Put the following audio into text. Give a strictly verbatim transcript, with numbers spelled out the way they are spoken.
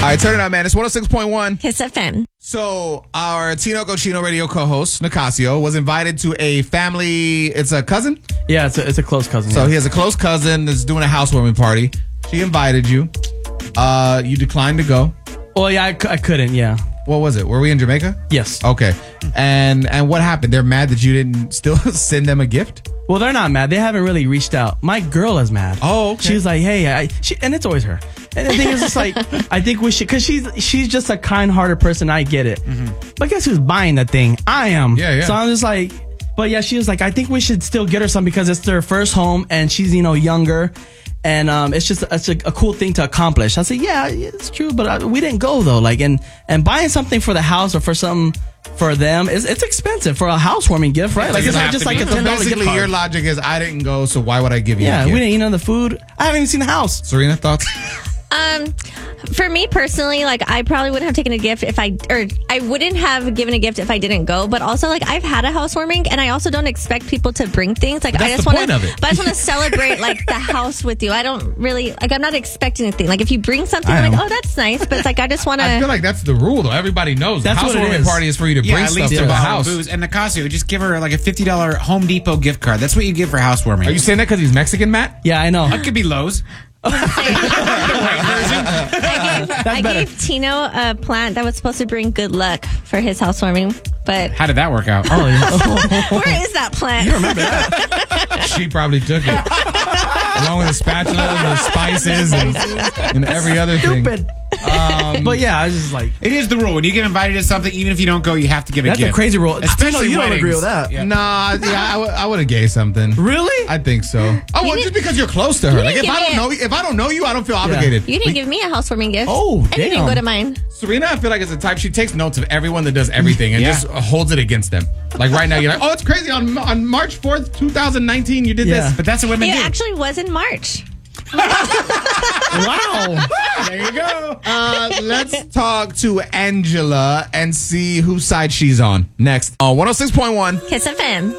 All right, turn it on, man. It's one oh six point one. Kiss F M. So our Tino Cochino radio co-host, Nicasio, was invited to a family, it's a cousin? Yeah, it's a, it's a close cousin. So yeah. he has a close cousin that's doing a housewarming party. She invited you. Uh, you declined to go. Well, yeah, I, c- I couldn't, yeah. What was it? Were we in Jamaica? Yes. Okay. And and what happened? They're mad that you didn't still send them a gift? Well, they're not mad. They haven't really reached out. My girl is mad. Oh, okay. She's like, hey, I, she, and it's always her. And the thing is, it's like, I think we should, because she's she's just a kind-hearted person. I get it. Mm-hmm. But guess who's buying the thing? I am. Yeah, yeah. So I'm just like, but yeah, she was like, I think we should still get her some because it's their first home and she's, you know, younger. And um, it's just it's a, a cool thing to accomplish. I said, yeah, it's true, but I, we didn't go though. Like, and and buying something for the house or for something for them is it's expensive for a housewarming gift, right? Like, it's not just like a So ten dollar gift basically, card. your logic is I didn't go, so why would I give you Yeah, a we gift? didn't eat none of the food. I haven't even seen the house. Serena, thoughts? Um, for me personally, like I probably wouldn't have taken a gift if I, or I wouldn't have given a gift if I didn't go. But also, like I've had a housewarming, and I also don't expect people to bring things. Like But I that's just the want point to, of it. but I just want to celebrate like the house with you. I don't really like. I'm not expecting anything. Like if you bring something, I I'm am. like, oh, that's nice. But it's like I just want I feel to. like that's the rule, though. Everybody knows. That's the what it housewarming is. party is for you to Yeah, bring at stuff least to a the bottle house. of booze. And Nicasio, just give her like a fifty dollars Home Depot gift card. That's what you give for housewarming. Are you saying that because he's Mexican, Matt? Yeah, I know. It could be Lowe's. I gave, I better. gave Tino a plant that was supposed to bring good luck for his housewarming, but How did that work out? Oh, yeah. where is that plant? You remember that? She probably took it. Along with the spatula, the spices, and, and every other thing. Stupid. Um, but yeah, I was just like, It is the rule. When you get invited to something, even if you don't go, you have to give a that's gift. a crazy rule. Especially you don't weddings. agree with that. Yeah. Nah, yeah, I, w- I would have gave something. Really? I think so. Oh, well, didn't- just because you're close to her. you Like if didn't I give don't me know, if I don't know you, I don't feel obligated. You didn't give me a housewarming gift. Oh, and you didn't damn. go to mine. Serena, I feel like is the type she takes notes of everyone that does everything and Yeah. just holds it against them. Like right now, you're like, oh, it's crazy. On on March fourth, twenty nineteen, you did Yeah. this. But that's what women It do. actually was in March. Wow. There you go. Uh, let's talk to Angela and see whose side she's on next. On one oh six point one. Kiss F M.